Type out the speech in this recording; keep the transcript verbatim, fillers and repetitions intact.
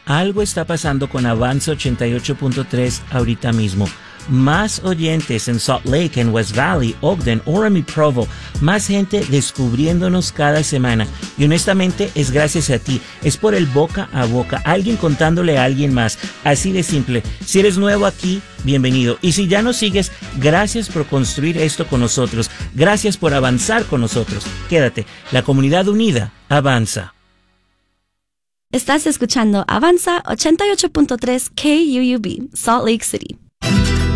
Algo está pasando con Avanza ochenta y ocho punto tres ahorita mismo. Más oyentes en Salt Lake, en West Valley, Ogden, Orem y Provo. Más gente descubriéndonos cada semana. Y honestamente es gracias a ti. Es por el boca a boca. Alguien contándole a alguien más. Así de simple. Si eres nuevo aquí, bienvenido. Y si ya nos sigues, gracias por construir esto con nosotros. Gracias por avanzar con nosotros. Quédate. La comunidad unida avanza. Estás escuchando Avanza ochenta y ocho punto tres K U U B, Salt Lake City.